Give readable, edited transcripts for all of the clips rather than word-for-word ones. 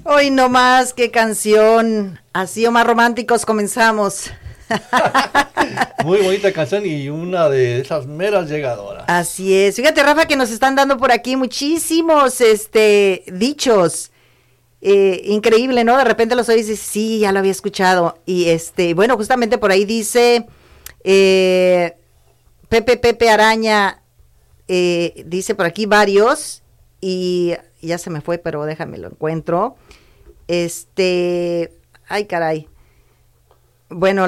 Hoy no más, qué canción. Así o más románticos comenzamos. Muy bonita canción y una de esas meras llegadoras. Así es. Fíjate, Rafa, que nos están dando por aquí muchísimos dichos. Increíble, ¿no? De repente los oyes y dices, sí, ya lo había escuchado. Y bueno, justamente por ahí dice Pepe Araña, dice por aquí varios, y ya se me fue, pero déjame lo encuentro. Ay, caray. Bueno,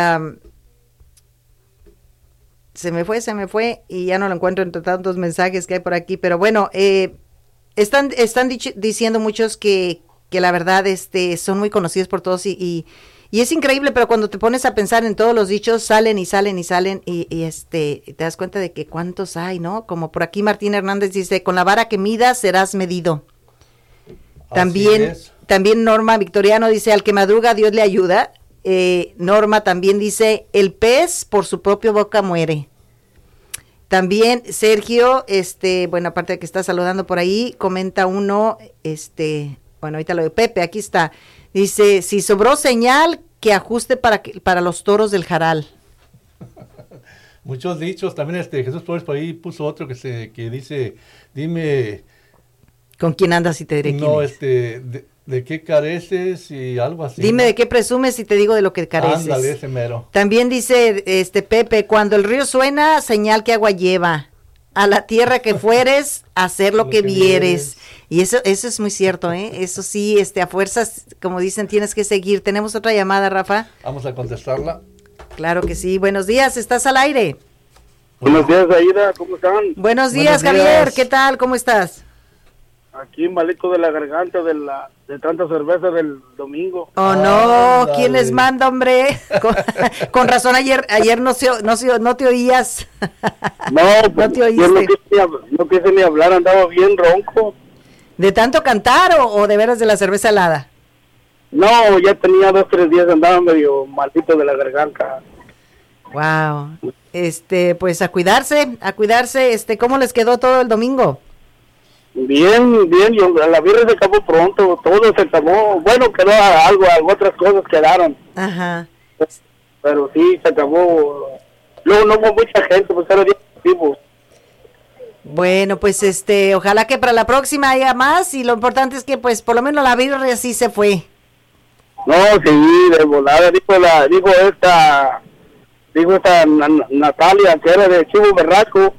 se me fue y ya no lo encuentro entre tantos mensajes que hay por aquí, pero bueno, están diciendo muchos que la verdad son muy conocidos por todos y es increíble, pero cuando te pones a pensar en todos los dichos salen y te das cuenta de que cuántos hay, ¿no? Como por aquí Martín Hernández dice, con la vara que midas serás medido. También Norma Victoriano dice, al que madruga Dios le ayuda. Norma también dice, el pez por su propia boca muere. También Sergio, bueno, aparte de que está saludando por ahí, comenta uno, bueno, ahorita lo de Pepe, aquí está. Dice, si sobró señal, que ajuste para los toros del Jaral. Muchos dichos, también Jesús Flores por ahí puso otro que dice, dime... ¿Con quién andas y te diré quién es? ¿De qué careces? Y algo así. Dime, ¿no? ¿De qué presumes y te digo de lo que careces? Ándale, ese mero. También dice Pepe, cuando el río suena, señal que agua lleva. A la tierra que fueres, hacer lo que vieres. Y eso es muy cierto, ¿eh? Eso sí, a fuerzas, como dicen, tienes que seguir. ¿Tenemos otra llamada, Rafa? Vamos a contestarla. Claro que sí. Buenos días, ¿estás al aire? Buenos días, Aida, ¿cómo están? Buenos días, Javier, ¿qué tal? ¿Cómo estás? Aquí malito de la garganta de tanta cerveza del domingo. Oh, no, ¿quién les manda, hombre? Con razón ayer no te oías. No, pues, no te oíste. No quise ni hablar, andaba bien ronco. ¿De tanto cantar o de veras de la cerveza helada? No, ya tenía 2-3 días, andaba medio malito de la garganta. Wow. Pues a cuidarse, ¿cómo les quedó todo el domingo? Bien, la birra se acabó pronto, todo se acabó, bueno, quedó algo, otras cosas quedaron. Ajá. Pero sí, se acabó, luego no hubo mucha gente, pues era bien activo. Bueno, pues ojalá que para la próxima haya más, y lo importante es que pues por lo menos la birra sí se fue. No, sí, de volada, dijo esta Natalia, que era de Chivo Berraco.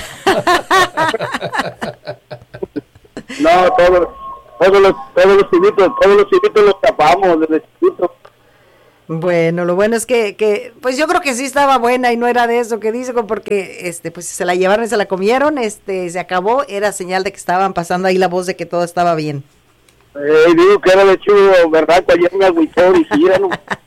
No, todos los chivitos los tapamos desde chiquitos. Bueno, lo bueno es que pues yo creo que sí estaba buena y no era de eso que dice, porque pues se la llevaron y se la comieron, se acabó, era señal de que estaban pasando ahí la voz de que todo estaba bien. Digo que era de Chivo Berraco, ayer me agüitó, dijeron.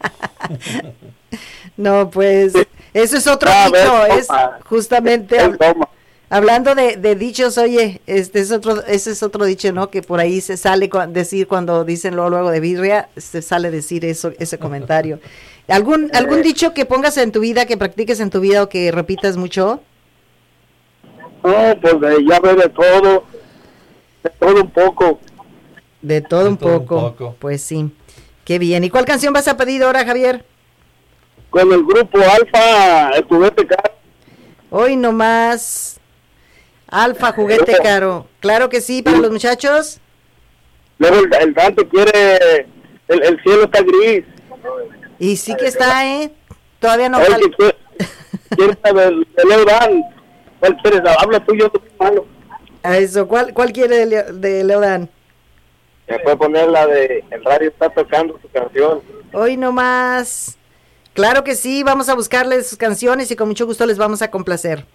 No, pues eso es otro dicho, es justamente hablando de dichos. Oye, ese es otro dicho, ¿no? Que por ahí se sale decir cuando dicen luego de birria, se sale decir ese comentario. ¿Algún dicho que pongas en tu vida, que practiques en tu vida o que repitas mucho? No, pues ya ve de todo un poco. De todo un poco, pues sí. Qué bien. ¿Y cuál canción vas a pedir ahora, Javier? Con el grupo Alfa, el juguete caro. Hoy nomás, Alfa, juguete caro. Claro que sí, para los muchachos. Luego el Dante quiere, el cielo está gris. Y sí que está, todavía no. Quiere de Leodán. ¿Cuál quieres? Habla tú, yo soy malo. A eso, ¿cuál quiere de Leodán? Se puede poner la de el radio está tocando su canción. Hoy nomás. Claro que sí, vamos a buscarles sus canciones y con mucho gusto les vamos a complacer.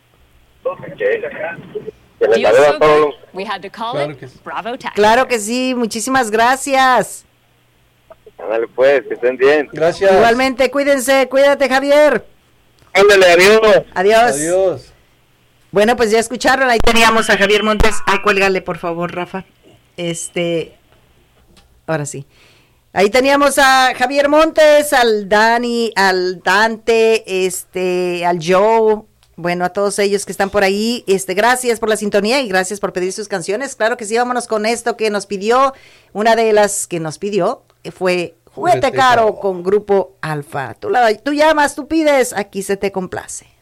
Claro que sí, muchísimas gracias. Ándale pues, que estén bien. Gracias. Igualmente, cuídate, Javier. Ándale, adiós. Adiós. Bueno, pues ya escucharon, ahí teníamos a Javier Montes. Ay, cuélgale, por favor, Rafa. Ahora sí. Ahí teníamos a Javier Montes, al Dani, al Dante, al Joe, Bueno, a todos ellos que están por ahí, gracias por la sintonía y gracias por pedir sus canciones. Claro que sí, vámonos con esto que nos pidió, una de las que nos pidió fue Juguete Caro con Grupo Alfa. Tú llamas, tú pides, aquí se te complace.